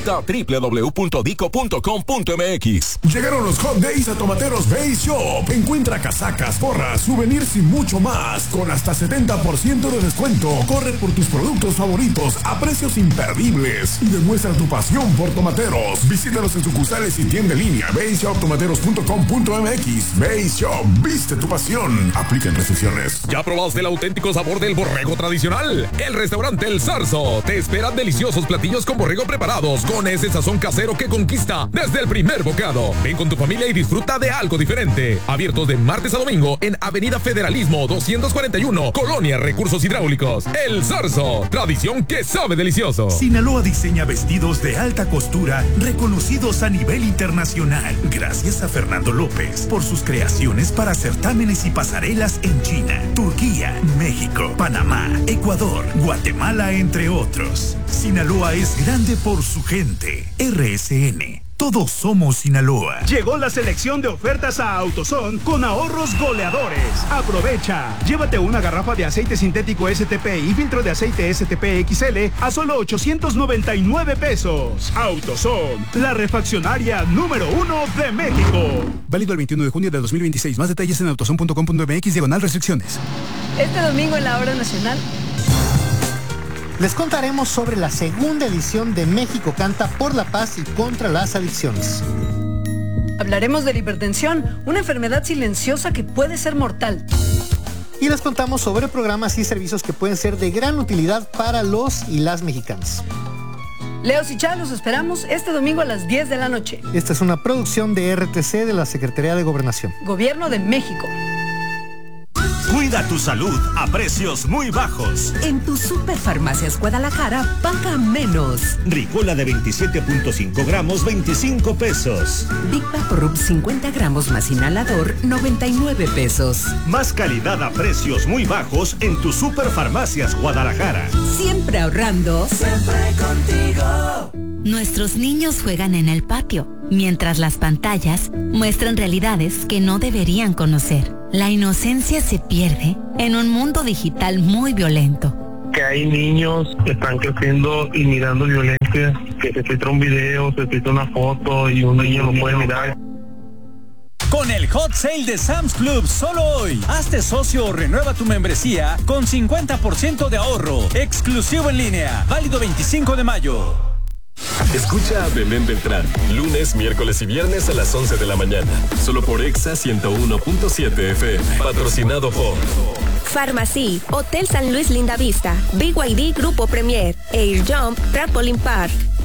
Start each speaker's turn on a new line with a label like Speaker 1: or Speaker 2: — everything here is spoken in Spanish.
Speaker 1: Visita www.dico.com.mx.
Speaker 2: Llegaron los Hot Days a Tomateros Base Shop. Encuentra casacas, porras, souvenirs y mucho más con hasta 70% de descuento. Corre por tus productos favoritos a precios imperdibles y demuestra tu pasión por tomateros. Visítanos en sucursales y tienda en línea baseshoptomateros.com.mx. Base Shop, viste tu pasión. Aplican restricciones.
Speaker 3: ¿Ya probaste el auténtico sabor del borrego tradicional? El restaurante El Zarzo te espera deliciosos platillos con borrego preparados con ese sazón casero que conquista desde el primer bocado. Ven con tu familia y disfruta de algo diferente. Abiertos de martes a domingo en Avenida Federalismo 241, Colonia Recursos Hidráulicos. El Zarzo, tradición que sabe delicioso.
Speaker 4: Sinaloa diseña vestidos de alta costura reconocidos a nivel internacional. Gracias a Fernando López por sus creaciones para certámenes y pasarelas en China, Turquía, México, Panamá, Ecuador, Guatemala, entre otros. Sinaloa es grande por su gente. RSN. Todos somos Sinaloa.
Speaker 5: Llegó la selección de ofertas a AutoZone con ahorros goleadores. Aprovecha. Llévate una garrafa de aceite sintético STP y filtro de aceite STP XL a solo 899 pesos. AutoZone, la refaccionaria número 1 de México.
Speaker 6: Válido el 21 de junio de 2026. Más detalles en autozone.com.mx/restricciones.
Speaker 7: Este domingo en la Hora Nacional
Speaker 8: les contaremos sobre la segunda edición de México Canta por la Paz y contra las adicciones.
Speaker 7: Hablaremos de la hipertensión, una enfermedad silenciosa que puede ser mortal.
Speaker 8: Y les contamos sobre programas y servicios que pueden ser de gran utilidad para los y las mexicanas.
Speaker 7: Leo y Chá, los esperamos este domingo a las 10 de la noche.
Speaker 8: Esta es una producción de RTC de la Secretaría de Gobernación.
Speaker 7: Gobierno de México.
Speaker 9: Cuida tu salud a precios muy bajos.
Speaker 10: En tu Superfarmacias Guadalajara, paga menos.
Speaker 9: Ricola de 27.5 gramos, 25 pesos.
Speaker 10: Big Vaporub 50 gramos más inhalador, 99 pesos.
Speaker 9: Más calidad a precios muy bajos en tu Superfarmacias Guadalajara.
Speaker 10: Siempre ahorrando.
Speaker 11: Siempre contigo.
Speaker 12: Nuestros niños juegan en el patio, mientras las pantallas muestran realidades que no deberían conocer. La inocencia se pierde en un mundo digital muy violento.
Speaker 13: Que hay niños que están creciendo y mirando violencia, que se filtra un video, se filtra una foto y un niño lo puede mirar.
Speaker 14: Con el Hot Sale de Sam's Club solo hoy. Hazte socio o renueva tu membresía con 50% de ahorro. Exclusivo en línea. Válido 25 de mayo.
Speaker 1: Escucha a Belén Beltrán, lunes, miércoles y viernes a las 11 de la mañana. Solo por Exa 101.7 FM. Patrocinado por
Speaker 15: Pharmacy, Hotel San Luis Lindavista, BYD Grupo Premier, Air Jump, Trampoline Park.